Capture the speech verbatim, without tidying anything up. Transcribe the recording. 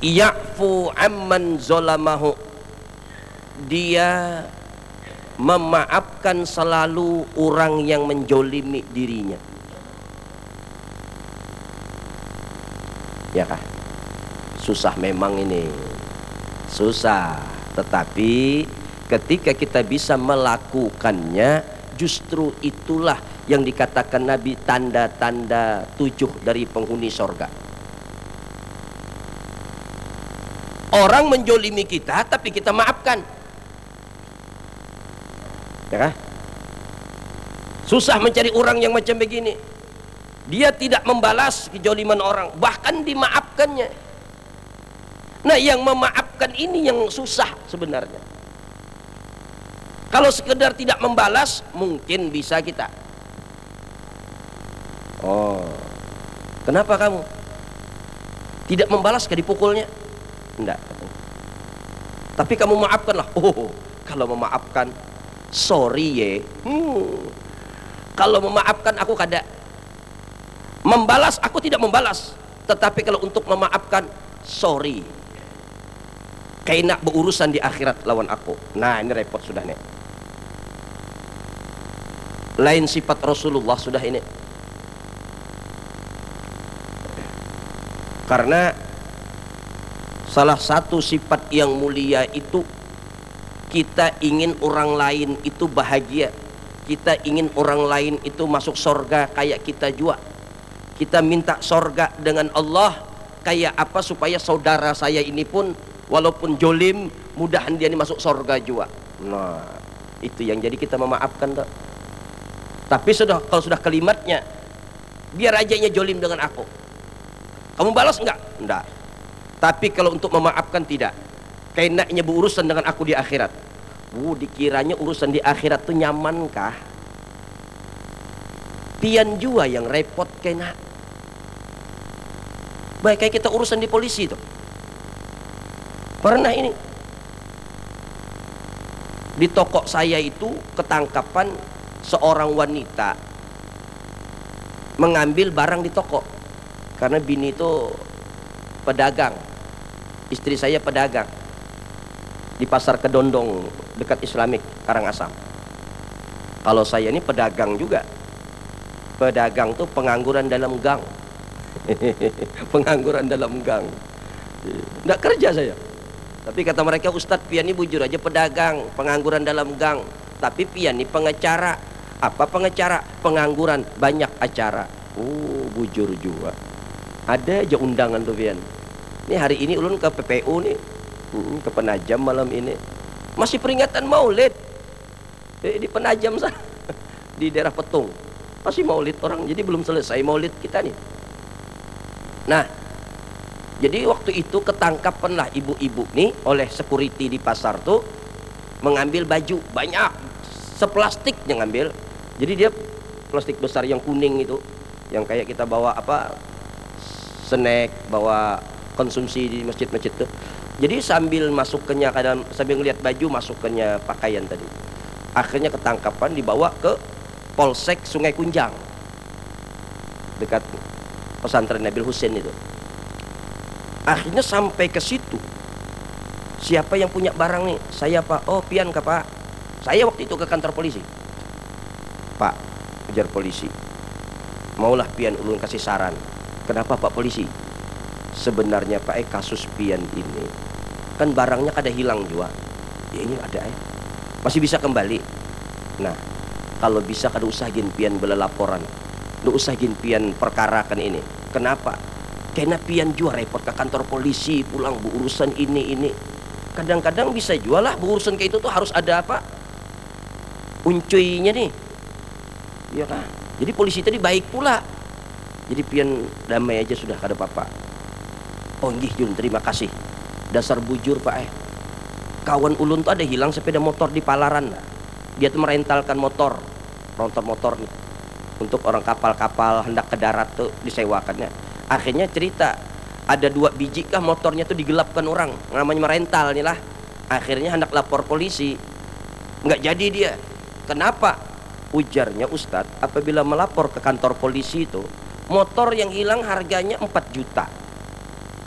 ya'fu amman zolamahu, dia memaafkan selalu orang yang menjolimi dirinya. Ya kah? Susah memang ini, susah. Tetapi ketika kita bisa melakukannya, justru itulah yang dikatakan Nabi tanda-tanda tujuh dari penghuni sorga. Orang menjolimi kita tapi kita maafkan, ya kan? Susah mencari orang yang macam begini. Dia tidak membalas kejoliman orang, bahkan dimaafkannya. Nah, yang memaafkan ini yang susah sebenarnya. Kalau sekedar tidak membalas, mungkin bisa kita. Oh, kenapa kamu tidak membalas? Ke dipukulnya? Enggak. Tapi kamu maafkanlah. Oh, kalau memaafkan, sorry ye. Hmm. Kalau memaafkan aku kada. Membalas aku tidak membalas. Tetapi kalau untuk memaafkan, sorry. Kayak nak berurusan di akhirat lawan aku. Nah, ini repot sudah nih. Lain sifat Rasulullah sudah ini. Karena salah satu sifat yang mulia itu, kita ingin orang lain itu bahagia, kita ingin orang lain itu masuk sorga kayak kita juga. Kita minta sorga dengan Allah kayak apa supaya saudara saya ini pun walaupun jolim, mudahan dia ini masuk sorga juga. Nah, itu yang jadi kita memaafkan tak? Tapi sudah, kalau sudah kalimatnya, biar aja nya jolim dengan aku, kamu balas enggak? Enggak. Tapi kalau untuk memaafkan tidak. Kayak naknya berurusan dengan aku di akhirat. Uh, dikiranya urusan di akhirat tuh nyaman kah? Pian juga yang repot kayak nak. Baik kayak kita urusan di polisi tuh. Pernah ini di toko saya itu ketangkapan seorang wanita mengambil barang di toko. Karena bini itu pedagang, istri saya pedagang di pasar Kedondong dekat Islamik Karangasem. Kalau saya ini pedagang juga. Pedagang tuh pengangguran dalam gang. Pengangguran dalam gang. Nggak kerja saya. Tapi kata mereka, Ustadz pian ini bujur aja pedagang, pengangguran dalam gang. Tapi pian ini pengacara. Apa pengacara? Pengangguran, banyak acara. Oh, bujur juga. Ada aja undangan tuh pian. Ini hari ini ulun ke P P U nih, hmm, ke Penajam malam ini. Masih peringatan Maulid. Eh, di Penajam sana, di daerah Petung. Masih Maulid orang, jadi belum selesai Maulid kita nih. Nah, jadi waktu itu ketangkapanlah ibu-ibu nih oleh security di pasar tuh mengambil baju banyak, seplastik yang ngambil. Jadi dia plastik besar yang kuning itu, yang kayak kita bawa apa, snack, bawa konsumsi di masjid-masjid tuh. Jadi sambil masuk ke nya kadang sambil ngelihat baju, masuk ke nya pakaian tadi. Akhirnya ketangkapan, dibawa ke Polsek Sungai Kunjang dekat pesantren Nabil Hussein itu. Akhirnya sampai ke situ, siapa yang punya barang nih? Saya Pak. Oh pian kah Pak? Saya waktu itu ke kantor polisi. Pak, kejar polisi. Maulah pian ulun kasih saran. Kenapa Pak polisi? Sebenarnya Pak eh kasus pian ini kan barangnya kada hilang juga. Ya ini ada eh. Masih bisa kembali. Nah, kalau bisa kada usah gin pian bela laporan. Lu usah gin pian perkarakan ini. Kenapa? Karena pian juga repot ke kantor polisi, pulang berurusan ini ini. Kadang-kadang bisa jual lah berurusan kayak itu tuh harus ada apa? Uncuynya nih. Iya kan? Jadi polisi tadi baik pula. Jadi pian damai aja sudah kada apa-apa. Oh nggih Jun, terima kasih. Dasar bujur Pak eh. Kawan ulun tuh ada hilang sepeda motor di Palaran. Dia tuh merentalkan motor, motor-motor nih untuk orang kapal-kapal hendak ke darat tuh disewakannya. Akhirnya cerita ada dua biji kah motornya tuh digelapkan orang, namanya merental nih lah. Akhirnya hendak lapor polisi, nggak jadi dia. Kenapa? Ujarnya Ustadz, apabila melapor ke kantor polisi itu motor yang hilang harganya empat juta.